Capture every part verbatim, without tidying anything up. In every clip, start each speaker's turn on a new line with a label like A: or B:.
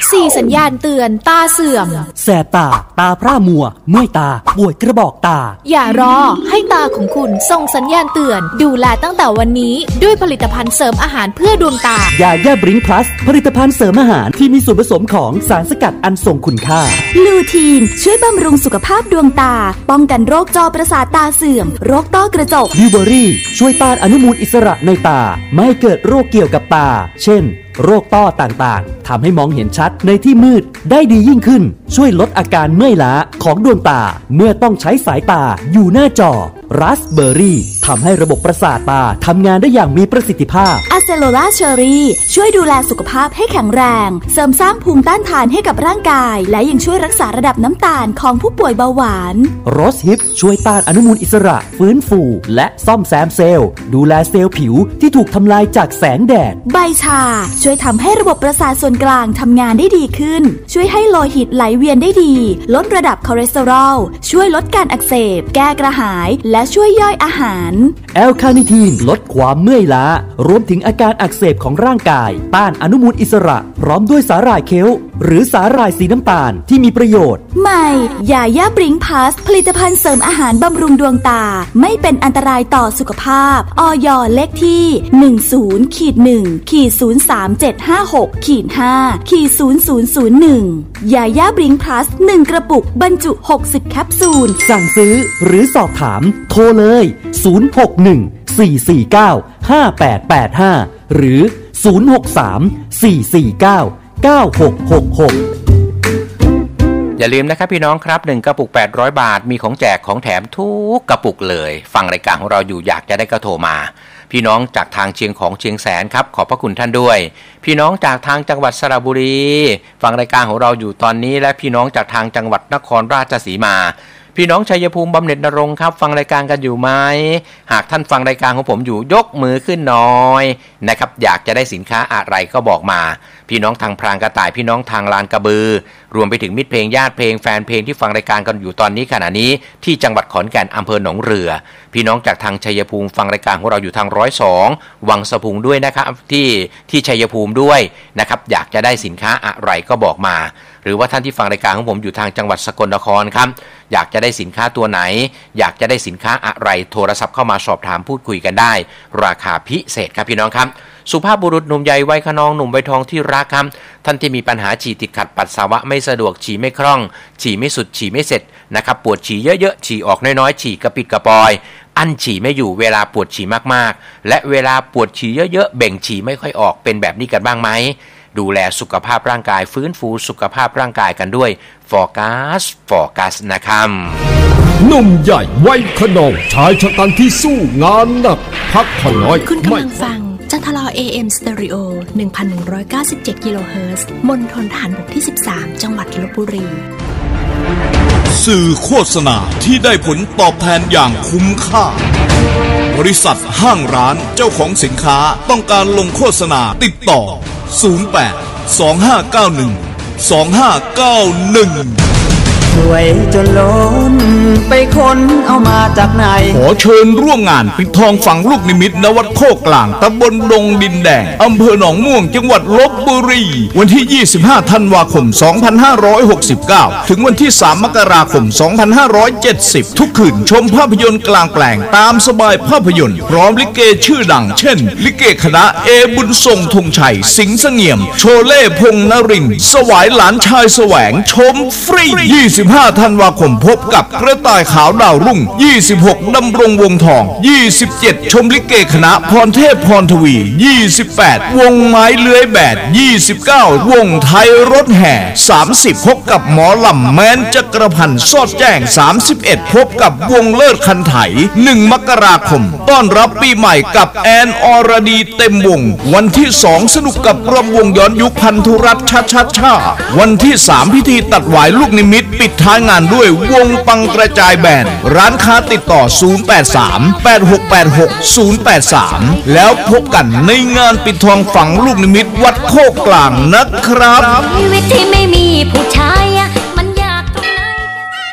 A: สี่สัญญาณเตือนตาเสื่อม
B: แสบตาตาพร่ามัวเมื่อยตาปวดกระบอกตา
A: อย่ารอให้ตาของคุณส่งสัญญาณเตือนดูแลตั้งแต่วันนี้ด้วยผลิตภัณฑ์เสริมอาหารเพื่อดวงตาย
B: าย่าบริงพลัสผลิตภัณฑ์เสริมอาหารที่มีส่วนผสมของสารสกัดอันทรงคุณค่า
C: ลูทีนช่วยบำรุงสุขภาพดวงตาป้องกันโรคจอประสาทตาเสื่อมโรคต้อกระจก
B: บิวเบอรี่ช่วยต้านอนุมูลอิสระในตาไม่ให้เกิดโรคเกี่ยวกับตาเช่นโรคต้อต่างๆทำให้มองเห็นชัดในที่มืดได้ดียิ่งขึ้นช่วยลดอาการเมื่อยล้าของดวงตาเมื่อต้องใช้สายตาอยู่หน้าจอราสเบอร์รี่ทำให้ระบบประสาทตาทำงานได้อย่างมีประสิทธิภาพ
C: อะเซโลล่าเชอรี่ช่วยดูแลสุขภาพให้แข็งแรงเสริมสร้างภูมิต้านทานให้กับร่างกายและยังช่วยรักษาระดับน้ำตาลของผู้ป่วยเบาหวาน
B: โรสฮิปช่วยต้านอนุมูลอิสระฟื้นฟูและซ่อมแซมเซลล์ดูแลเซลล์ผิวที่ถูกทำลายจากแสงแดด
C: ใบชาช่วยทำให้ระบบประสาทส่วนกลางทำงานได้ดีขึ้นช่วยให้โลหิตไหลเวียนได้ดีลดระดับคอเลสเตอรอลช่วยลดการอักเสบแก้กระหายและช่วยย่อยอาหาร
B: แอลคาเนทีนลดความเมื่อยล้ารวมถึงอาการอักเสบของร่างกายต้านอนุมูลอิสระพร้อมด้วยสาหร่ายเคลหรือสาหร่ายสีน้ำตาลที่มีประโยชน์
C: ใหม่ยาย่าบริงพลัสผลิตภัณฑ์เสริมอาหารบำรุงดวงตาไม่เป็นอันตรายต่อสุขภาพอย.เลขที่ หนึ่ง ศูนย์ หนึ่ง ศูนย์ สาม เจ็ด ห้า หก ห้า ศูนย์ ศูนย์ ศูนย์ หนึ่ง ยาย่าบริงพลัสหนึ่งกระปุกบรรจุหกสิบแคปซูล
B: สั่งซื้อหรือสอบถามโทรเลยศูนย์ หก หนึ่ง สี่ สี่ เก้า ห้า แปด แปด ห้าหรือศูนย์ หก สาม สี่ สี่ เก้า เก้า หก หก หก
D: อย่าลืมนะครับพี่น้องครับหนึ่งกระปุกแปดร้อยบาทมีของแจกของแถมทุกกระปุกเลยฟังรายการของเราอยู่อยากจะได้ก็โทรมาพี่น้องจากทางเชียงของเชียงแสนครับขอบพระคุณท่านด้วยพี่น้องจากทางจังหวัดสระบุรีฟังรายการของเราอยู่ตอนนี้และพี่น้องจากทางจังหวัดนครราชสีมาพี่น้องชัยภูมิบำเหน็จนรงค์ครับฟังรายการกันอยู่ไหมหากท่านฟังรายการของผมอยู่ยกมือขึ้นหน่อยนะครับอยากจะได้สินค้าอะไรก็บอกมาพี่น้องทางพรางกระต่ายพี่น้องทางลานกระบือรวมไปถึงมิตรเพลงญาติเพลงแฟนเพลงที่ฟังรายการกันอยู่ตอนนี้ขณะนี้ที่จังหวัดขอนแก่นอำเภอหนองเรือพี่น้องจากทางชัยภูมิฟังรายการของเราอยู่ทางร้อยสองวังสะพุงด้วยนะครับที่ที่ชัยภูมิด้วยนะครับอยากจะได้สินค้าอะไรก็บอกมาหรือว่าท่านที่ฟังรายการของผมอยู่ทางจังหวัดสกลนครครับอยากจะได้สินค้าตัวไหนอยากจะได้สินค้าอะไรโทรศัพท์เข้ามาสอบถามพูดคุยกันได้ราคาพิเศษครับพี่น้องครับสุภาพบุรุษหนุ่มใหญ่วัยขนองหนุ่มวัยทองที่รักครับท่านที่มีปัญหาฉี่ติดขัดปัสสาวะไม่สะดวกฉี่ไม่คล่องฉี่ไม่สุดฉี่ไม่เสร็จนะครับปวดฉี่เยอะๆฉี่ออกน้อยๆฉี่กระปิดกระปอยอั้นฉี่ไม่อยู่เวลาปวดฉี่มากๆและเวลาปวดฉี่เยอะๆเบ่งฉี่ไม่ค่อยออกเป็นแบบนี้กันบ้างไหมดูแลสุขภาพร่างกายฟื้นฟูสุขภาพร่างกายกันด้วยฟอร์กัสฟอร์กัสนะครับ
E: หนุ่มใหญ่วัยขนองชายชะกันที่สู้งานหนักพักผ่อนน้อย
F: คุณกำลังฟังจันทรา เอ เอ็ม Stereo หนึ่งพันหนึ่งร้อยเก้าสิบเจ็ด กิโลเฮิรตซ์มณฑลทหารบกที่สิบสามจังหวัดลพบุรี
G: สื่อโฆษณาที่ได้ผลตอบแทนอย่างคุ้มค่าบริษัทห้างร้านเจ้าของสินค้าต้องการลงโฆษณาติดต่อศูนย์ แปด สอง ห้า เก้า หนึ่ง สอง ห้า เก้า หนึ่ง
H: ช่วยจนล้นไปคนเอามาจากไหน
G: ขอเชิญร่วมงานปิดทองฝังลูกนิมิตณวัดโคกกลางตำบลดงดินแดงอำเภอหนองม่วงจังหวัดลพบุรีวันที่ยี่สิบห้าธันวาคมสองพันห้าร้อยหกสิบเก้าถึงวันที่สามมกราคมสองพันห้าร้อยเจ็ดสิบทุกคืนชมภาพยนตร์กลางแปลงตามสบายภาพยนตร์พร้อมลิเกชื่อดังเช่นลิเกคณะเอบุญทรงธงชัยสิงห์เสงี่ยมโชเล่พงษ์นรินทร์สวายหลานชายแสวงชมฟรียี่สิบห้าธันวาคมพบกับกระต่ายขาวดาวรุ่งยี่สิบหกดำรงวงทองยี่สิบเจ็ดชมลิเกคณะพรเทพพรทวียี่สิบแปดวงไม้เลื้อยแบดยี่สิบเก้าวงไทยรถแห่สามสิบพบกับหมอลำแม้นจักรพันธ์สอดแจ้งสามสิบเอ็ดพบกับวงเลิศคันไถหนึ่งมกราคมต้อนรับปีใหม่กับแอนอรดีเต็มวงวันที่สองสนุกกับรำวงย้อนยุคพันธุรัตน์ชาชาชาวันที่สามพิธีตัดหวายลูกนิมิตปิดท้ายงานด้วยวงปังกระจายแบนด์ร้านค้าติดต่อศูนย์ แปด สาม แปด หก แปด หก ศูนย์ แปด สามแล้วพบกันในงานปิดทองฝังลูกนิมิตวัดโคกกลางนะครับ
F: ชีวิตที่ไม่มีผู้ชายมันยากตรงไหน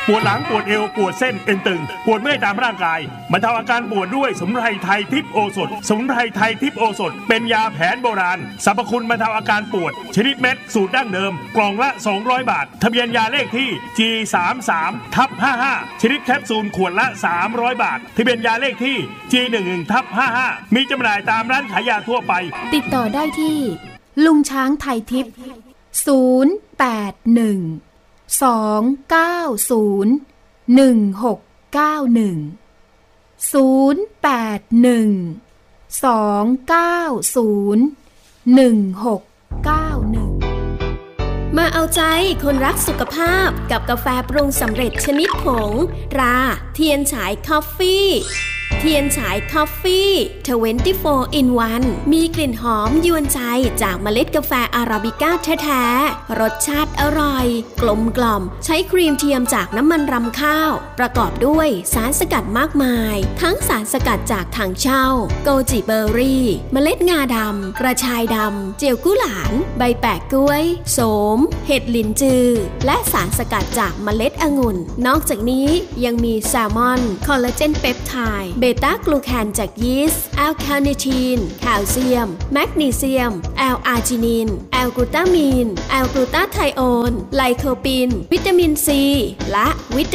I: ปวดหลังปวดเอวปวดเส้นเอ็นตึงปวดเมื่อยตามร่างกายบรรเทาอาการปวดด้วยสมุนไพรไทยทิพย์โอสถสมุนไพรไทยทิพย์โอสถเป็นยาแผนโบราณสรรพคุณบรรเทาอาการปวดชนิดเม็ดสูตรดั้งเดิมกล่องละสองร้อยบาททะเบียนยาเลขที่ จี สามสาม ทับ ห้าห้า ชนิดแคปซูลขวดละสามร้อยบาททะเบียนยาเลขที่ จี หนึ่งหนึ่ง ทับ ห้าห้า มีจำหน่ายตามร้านขายยาทั่วไป
A: ติดต่อได้ที่ลุงช้างไทยทิพย์ศูนย์ แปด หนึ่ง สอง เก้า ศูนย์ หนึ่ง หก เก้า หนึ่ง ศูนย์ แปด หนึ่ง สอง เก้า ศูนย์ หนึ่ง หก เก้า หนึ่ง
F: มาเอาใจคนรักสุขภาพกับกาแฟปรุงสำเร็จชนิดผงตราเทียนฉายคอฟฟี่เทียนฉายคอฟฟี่ยี่สิบสี่ อิน วัน มีกลิ่นหอมยวนใจจากเมล็ดกาแฟอาราบิก้าแท้ๆรสชาติอร่อยกลมกล่อมใช้ครีมเทียมจากน้ำมันรำข้าวประกอบด้วยสารสกัดมากมายทั้งสารสกัดจากถังเช่าโกจิเบอร์รี่เมล็ดงาดำกระชายดำเจียวกุหลาบใบแปะกล้วยโสมเห็ดหลินจือและสารสกัดจากเมล็ดองุ่นนอกจากนี้ยังมีแซลมอนคอลลาเจนเปปไทด์เบต้ากลูแคนจากยีสต์แอลคาเนทีนแคลเซียมแมกนีเซียมแอลอาร์จินินแอลกลูตามีนแอลกลูตาไทโอนไลโคปินวิตามินซีและวิตา